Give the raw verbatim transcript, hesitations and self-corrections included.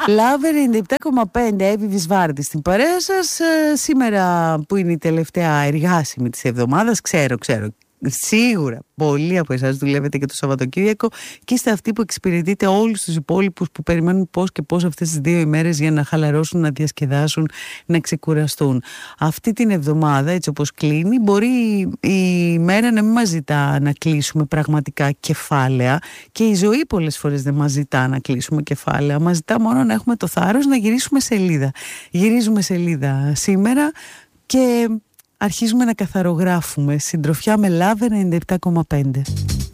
Λάβε ενενήντα επτά κόμμα πέντε, Εύη Βυσβάρτη στην παρέα σας. Σήμερα που είναι η τελευταία εργάσιμη της εβδομάδας, ξέρω, ξέρω, σίγουρα πολλοί από εσάς δουλεύετε και το Σαββατοκύριακο και είστε αυτοί που εξυπηρετείτε όλους τους υπόλοιπους που περιμένουν πώς και πώς αυτές τις δύο ημέρες για να χαλαρώσουν, να διασκεδάσουν, να ξεκουραστούν. Αυτή την εβδομάδα, έτσι όπως κλείνει, μπορεί η μέρα να μην μας ζητά να κλείσουμε πραγματικά κεφάλαια και η ζωή πολλές φορές δεν μας ζητά να κλείσουμε κεφάλαια. Μας ζητά μόνο να έχουμε το θάρρος να γυρίσουμε σελίδα. Γυρίζουμε σελίδα σήμερα και αρχίζουμε να καθαρογράφουμε. Συντροφιά με Love ενενήντα επτά κόμμα πέντε.